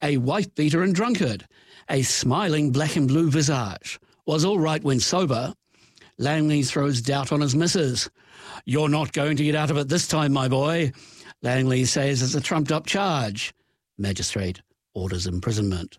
a wife-beater and drunkard, a smiling black and blue visage, was all right when sober. Langley throws doubt on his missus. "You're not going to get out of it this time, my boy." Langley says it's a trumped-up charge. Magistrate orders imprisonment.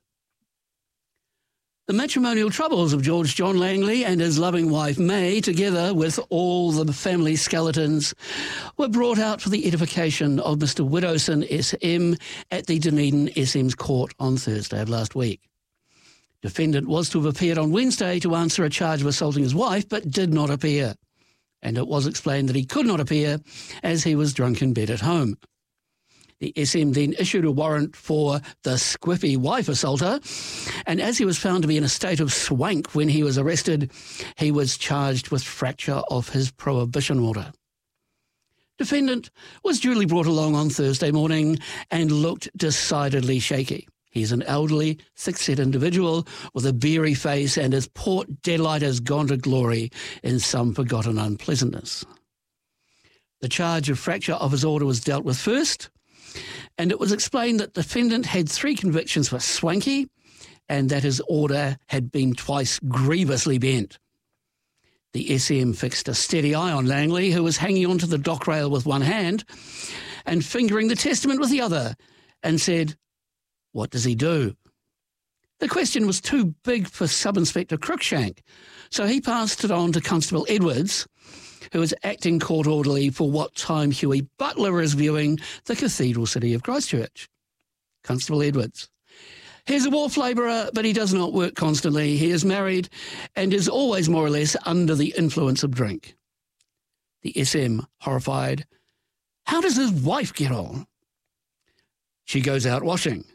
The matrimonial troubles of George John Langley and his loving wife May, together with all the family skeletons, were brought out for the edification of Mr. Widdowson SM at the Dunedin SM's court on Thursday of last week. Defendant was to have appeared on Wednesday to answer a charge of assaulting his wife, but did not appear, and it was explained that he could not appear as he was drunk in bed at home. The SM then issued a warrant for the squiffy wife assaulter, and as he was found to be in a state of swank when he was arrested, he was charged with fracture of his prohibition order. Defendant was duly brought along on Thursday morning and looked decidedly shaky. He's an elderly, thick-set individual with a beery face, and his port deadlight has gone to glory in some forgotten unpleasantness. The charge of fracture of his order was dealt with first, and it was explained that the defendant had 3 convictions for swanky and that his order had been twice grievously bent. The SM fixed a steady eye on Langley, who was hanging onto the dock rail with one hand and fingering the testament with the other, and said, "What does he do?" The question was too big for Sub-Inspector Cruikshank, so he passed it on to Constable Edwards, who is acting court orderly for what time Huey Butler is viewing the Cathedral City of Christchurch. Constable Edwards: "He's a wharf labourer, but he does not work constantly. He is married and is always more or less under the influence of drink." The SM, horrified: "How does his wife get on?" "She goes out washing."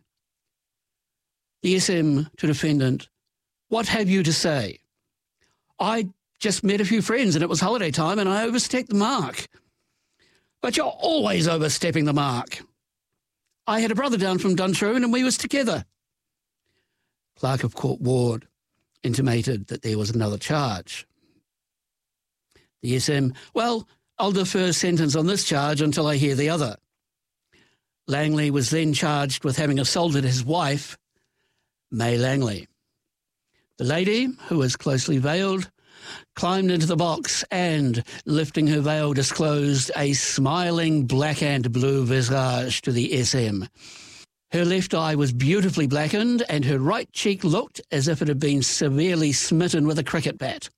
The SM to defendant: "What have you to say?" "I just met a few friends and it was holiday time and I overstepped the mark." "But you're always overstepping the mark." "I had a brother down from Duntroon and we was together." Clerk of Court Ward intimated that there was another charge. The SM: "Well, I'll defer sentence on this charge until I hear the other." Langley was then charged with having assaulted his wife, May Langley. The lady, who was closely veiled, climbed into the box and, lifting her veil, disclosed a smiling black and blue visage to the SM. Her left eye was beautifully blackened and her right cheek looked as if it had been severely smitten with a cricket bat.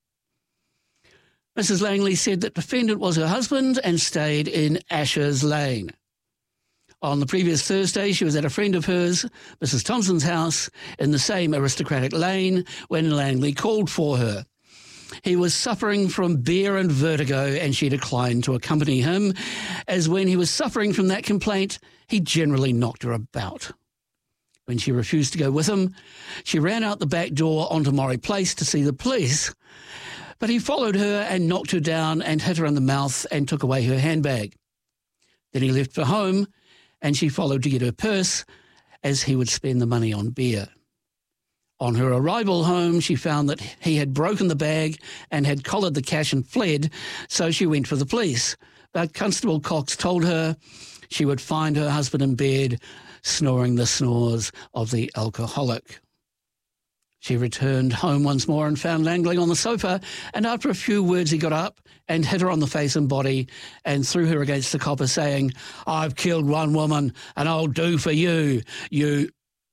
Mrs. Langley said that defendant was her husband and stayed in Ashes Lane. On the previous Thursday, she was at a friend of hers, Mrs. Thompson's house, in the same aristocratic lane when Langley called for her. He was suffering from beer and vertigo, and she declined to accompany him, as when he was suffering from that complaint, he generally knocked her about. When she refused to go with him, she ran out the back door onto Maury Place to see the police, but he followed her and knocked her down and hit her in the mouth and took away her handbag. Then he left for home, and she followed to get her purse, as he would spend the money on beer. On her arrival home, she found that he had broken the bag and had collared the cash and fled, so she went for the police. But Constable Cox told her she would find her husband in bed, snoring the snores of the alcoholic. She returned home once more and found Langley on the sofa, and after a few words he got up and hit her on the face and body and threw her against the copper, saying, "I've killed one woman and I'll do for you, you..."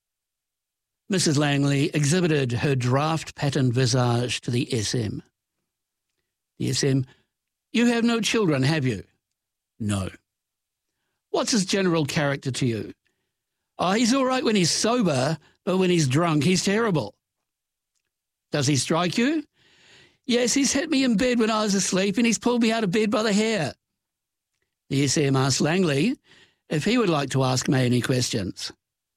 Mrs. Langley exhibited her draft pattern visage to the SM. The SM: "You have no children, have you?" "No." "What's his general character to you?" "Oh, he's all right when he's sober, but when he's drunk, he's terrible." "Does he strike you?" "Yes, he's hit me in bed when I was asleep and he's pulled me out of bed by the hair." The SM asked Langley if he would like to ask May any questions.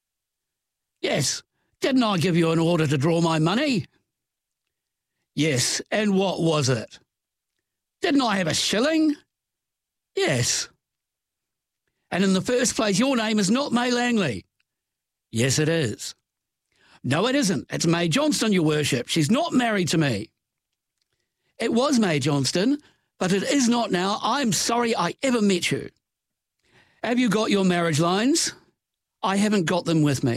"Yes. Didn't I give you an order to draw my money?" "Yes, and what was it?" "Didn't I have a shilling?" "Yes." "And in the first place, your name is not May Langley." "Yes, it is." "No, it isn't. It's May Johnston, your worship. She's not married to me." "It was May Johnston, but it is not now. I'm sorry I ever met you." "Have you got your marriage lines?" "I haven't got them with me."